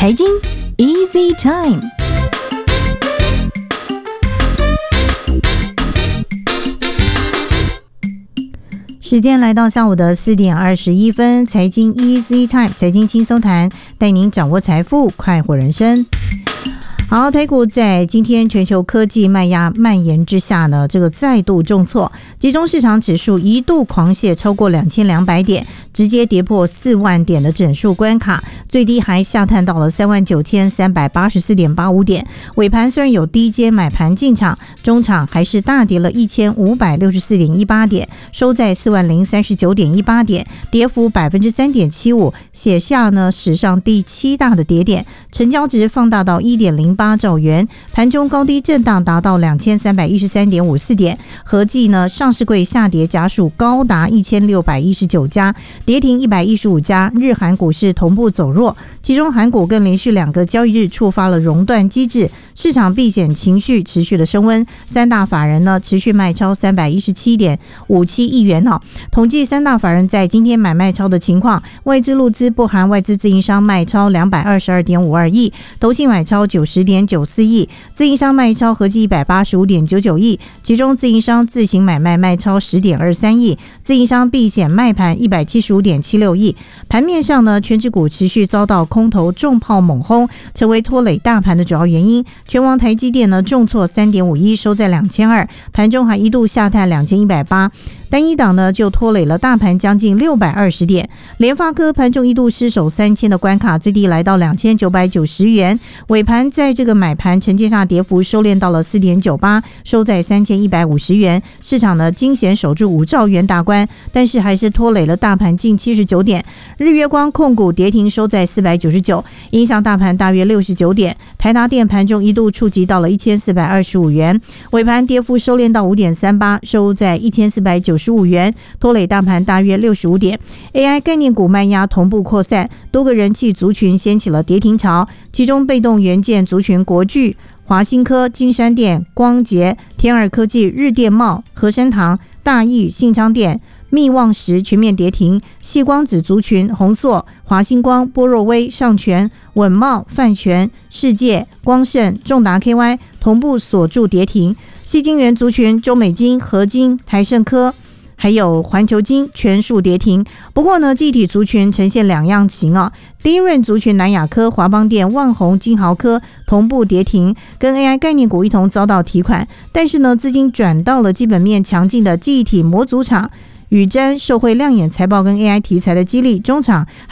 财经 Easy Time， 时间来到下午的4点21分，财经 Easy Time， 财经轻松谈，带您掌握财富，快活人生。好，台股在今天全球科技卖压蔓延之下呢，这个再度重挫，集中市场指数一度狂泻超过2200点，直接跌破4万点的整数关卡，最低还下探到了39384.85点。尾盘虽然有低阶买盘进场，中场还是大跌了1564.18点，收在40039.18点，跌幅3.75%，写下呢史上第7大的跌点，成交值放大到1.08兆元，盘中高低震荡达到2313.54点，合计呢上市柜下跌家数高达1619家，跌停115家，日韩股市同步走弱，其中韩股更连续2个交易日触发了熔断机制，市场避险情绪持续的升温，三大法人呢持续卖超317.57亿元统计三大法人在今天买卖超的情况，外资入资不含外资自营商卖超222.52亿，投信买超90.94亿，自营商卖超合计185.99亿，其中自营商自行买卖卖超10.23亿，自营商避险卖盘175.76亿。盘面上呢，全指股持续遭到空头重炮猛轰，成为拖累大盘的主要原因。全网台积电呢重挫3.51，收在2200，盘中还一度下探2180。单一档呢就拖累了大盘将近620点，联发科盘中一度失守3000的关卡，最低来到2990元，尾盘在这个买盘承接下跌幅收敛到了 4.98， 收在3150元，市场呢惊险守住5兆元大关，但是还是拖累了大盘近79点。日月光控股跌停收在499，影响大盘大约69点。台达电盘中一度触及到了1425元，尾盘跌幅收敛到 5.38， 收在1495元，拖累大盘大约65点。 AI 概念股卖压同步扩散，多个人气族群掀起了跌停潮，其中被动元件族群国巨、华新科、金山电、光捷、天耳科技、日电茂、和生堂、大益、信昌电、密旺石全面跌停，矽光子族群宏塑、华星光、波若威、上全、稳茂、泛全、世界、光盛、重达 KY 同步锁住跌停，矽晶圆族群中美晶、合晶、台盛科还有环球晶全数跌停。不过呢，记忆体族群呈现两样情第一润族群南亚科、华邦电、旺宏、金豪科同步跌停，跟 AI 概念股一同遭到提款，但是呢，资金转到了基本面强劲的记忆体模组厂，宇瞻受惠亮眼财报跟 AI 题材的激励，中场